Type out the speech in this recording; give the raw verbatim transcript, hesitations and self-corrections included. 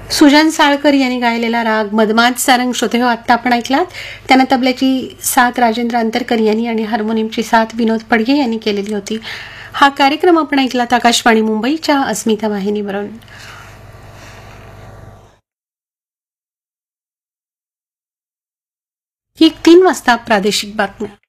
सुजान साळकर यांनी गायलेला राग मदमात सारंग श्रोते हो आत्ता आपण ऐकलात. त्यांना तबल्याची साथ राजेंद्र अंतरकर यांनी आणि हार्मोनियमची साथ विनोद पडगे यांनी केलेली होती. हा कार्यक्रम आपण ऐकलात आकाशवाणी मुंबईच्या अस्मिता वाहिनीवरून. ही तीन वाजता प्रादेशिक बातम्या.